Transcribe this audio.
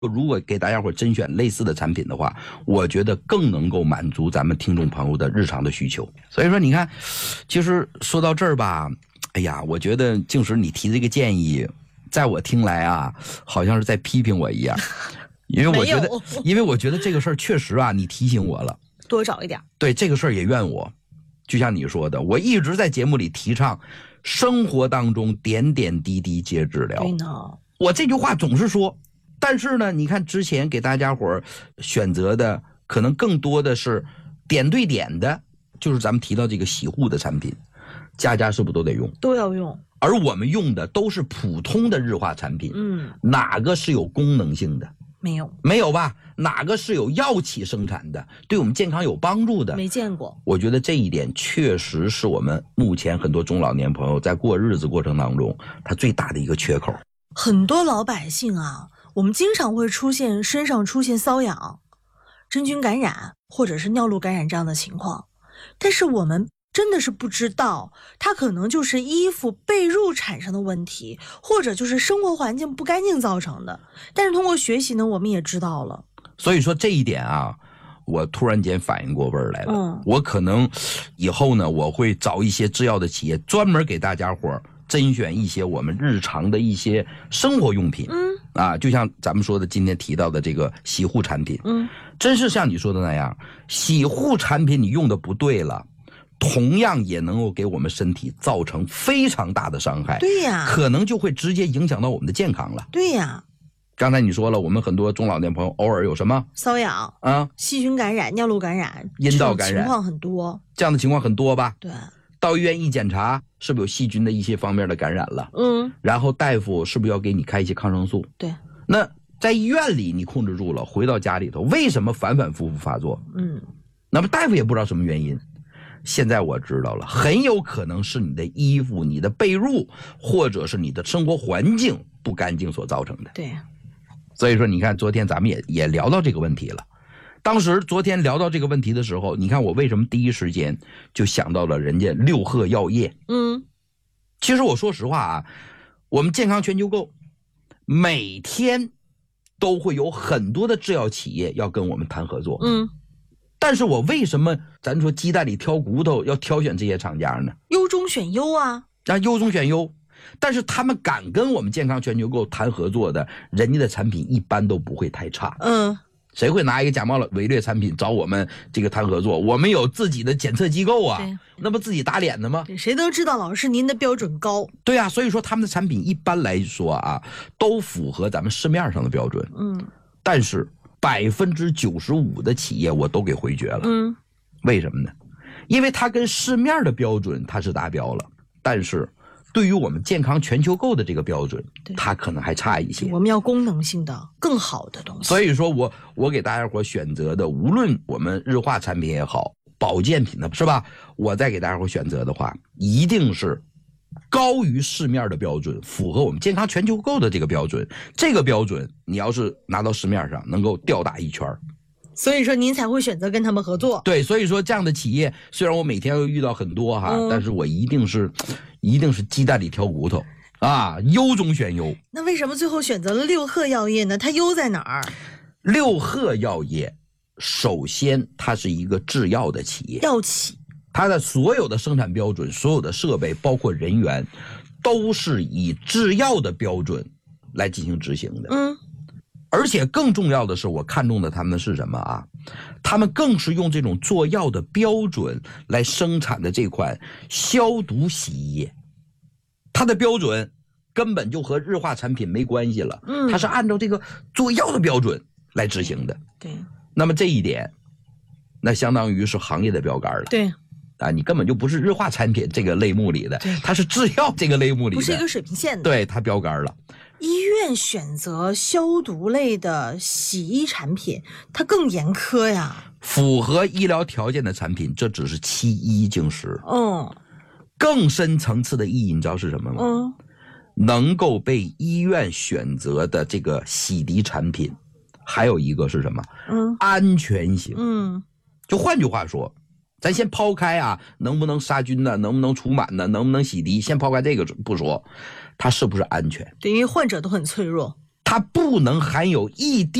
如果给大家伙甄选类似的产品的话，我觉得更能够满足咱们听众朋友的日常的需求。所以说你看，其实说到这儿吧，哎呀，我觉得静时你提这个建议，在我听来啊，好像是在批评我一样。因为我觉得这个事儿确实啊，你提醒我了， 多找一点。 对，这个事儿也怨我。就像你说的，我一直在节目里提倡生活当中点点滴滴皆治疗。 对呢， 我这句话总是说，但是呢，你看之前给大家伙儿选择的可能更多的是点对点的，就是咱们提到这个洗护的产品，家家是不是都得用？ 都要用。 而我们用的都是普通的日化产品，哪个是有功能性的？没有吧？哪个是有药企生产的，对我们健康有帮助的？ 没见过。 我觉得这一点确实是我们目前很多中老年朋友在过日子过程当中他最大的一个缺口。 很多老百姓啊，我们经常会身上出现瘙痒、真菌感染或者是尿路感染这样的情况，但是我们真的是不知道，它可能就是衣服被褥产生的问题，或者就是生活环境不干净造成的。但是通过学习呢，我们也知道了。 所以说这一点啊，我突然间反应过味儿来了。我可能以后呢，我会找一些制药的企业，专门给大家伙甄选一些我们日常的一些生活用品。就像咱们说的今天提到的这个洗护产品。真是像你说的那样，洗护产品你用的不对了，同样也能够给我们身体造成非常大的伤害。 对呀， 可能就会直接影响到我们的健康了。 对呀， 刚才你说了，我们很多中老年朋友偶尔有什么瘙痒啊、 细菌感染、尿路感染、 阴道感染情况很多， 这样的情况很多吧？ 对。 到医院一检查，是不是有细菌的一些方面的感染了？然后大夫是不是要给你开一些抗生素？ 对。 那在医院里你控制住了，回到家里头，为什么反反复复发作？那么大夫也不知道什么原因。现在我知道了，很有可能是你的衣服、你的被褥，或者是你的生活环境不干净所造成的。 对。 所以说你看昨天咱们也聊到这个问题了。当时昨天聊到这个问题的时候，你看我为什么第一时间就想到了人家六贺药业。其实我说实话啊，我们健康全球购每天都会有很多的制药企业要跟我们谈合作。但是我为什么咱说鸡蛋里挑骨头要挑选这些厂家呢？ 优中选优啊， 优中选优。但是他们敢跟我们健康全球购谈合作的，人家的产品一般都不会太差。谁会拿一个假冒伪劣产品找我们这个谈合作？我们有自己的检测机构啊，那不自己打脸的吗？ 谁都知道老师您的标准高。 对啊，所以说他们的产品一般来说啊，都符合咱们市面上的标准。但是95%的企业我都给回绝了。为什么呢？因为它跟市面的标准它是达标了，但是对于我们健康全球购的这个标准，它可能还差一些。 我们要功能性的更好的东西。 所以说我给大家伙选择的，无论我们日化产品也好，保健品的是吧，我再给大家伙选择的话，一定是高于市面的标准，符合我们健康全球购的这个标准。这个标准你要是拿到市面上，能够吊打一圈。 所以说您才会选择跟他们合作。 对，所以说这样的企业，虽然我每天会遇到很多哈，但是我一定是鸡蛋里挑骨头啊，优中选优。 那为什么最后选择了六贺药业呢？它优在哪儿？ 六贺药业首先它是一个制药的企业， 药企， 它的所有的生产标准、所有的设备包括人员都是以制药的标准来进行执行的。而且更重要的是，我看中的他们是什么啊？他们更是用这种做药的标准来生产的这款消毒洗衣液，它的标准根本就和日化产品没关系了。它是按照这个做药的标准来执行的。 对。 那么这一点，那相当于是行业的标杆了。 对。 你根本就不是日化产品这个类目里的，它是制药这个类目里的， 不是一个水平线的。 对，它标杆了。 医院选择消毒类的洗衣产品，它更严苛呀。 符合医疗条件的产品，这只是其一，静时。更深层次的意义，你知道是什么吗？能够被医院选择的这个洗涤产品，还有一个是什么？安全性。就换句话说，咱先抛开啊，能不能杀菌呢？能不能除螨呢？能不能洗涤？先抛开这个不说，它是不是安全？ 对，因为患者都很脆弱。 它不能含有一滴